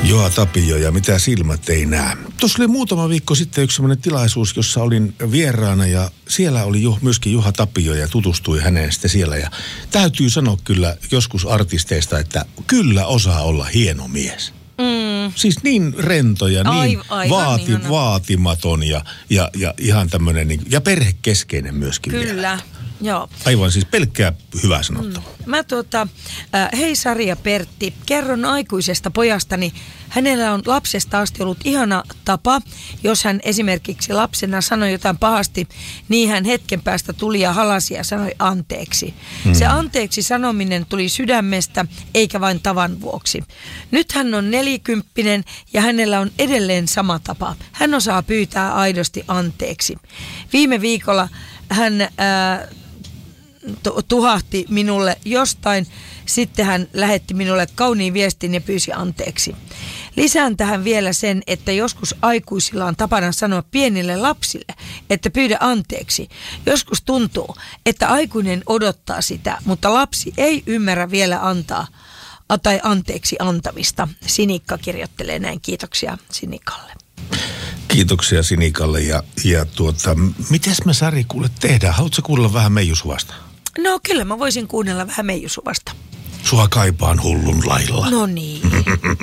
Juha Tapio ja mitä silmät ei näe. Tuossa oli muutama viikko sitten yksi sellainen tilaisuus, jossa olin vieraana ja siellä oli myöskin Juha Tapio ja tutustui häneen sitten siellä. Ja täytyy sanoa kyllä joskus artisteista, että kyllä osaa olla hieno mies. Siis niin rento ja niin vaatimaton ja ihan tämmöinen ja perhekeskeinen myöskin. Kyllä. Vielä. Joo. Aivan siis pelkkää hyvää sanottavaa. Hei Sari ja Pertti, kerron aikuisesta pojastani. Hänellä on lapsesta asti ollut ihana tapa, jos hän esimerkiksi lapsena sanoi jotain pahasti, niin hän hetken päästä tuli ja halasi ja sanoi anteeksi. Se anteeksi sanominen tuli sydämestä, eikä vain tavan vuoksi. Nyt hän on 40 ja hänellä on edelleen sama tapa. Hän osaa pyytää aidosti anteeksi. Viime viikolla hän tuhahti minulle jostain, sitten hän lähetti minulle kauniin viestin ja pyysi anteeksi. Lisään tähän vielä sen, että joskus aikuisilla on tapana sanoa pienille lapsille, että pyydä anteeksi. Joskus tuntuu, että aikuinen odottaa sitä, mutta lapsi ei ymmärrä vielä antaa tai anteeksi antamista. Sinikka kirjoittelee näin. Kiitoksia Sinikalle. Kiitoksia Sinikalle ja mites me Sari kuule tehdään? Haluatko kuunnella vähän Meiju Suvasta? No kyllä mä voisin kuunnella vähän Meiju Suvasta. Sua kaipaan hullun lailla. No niin.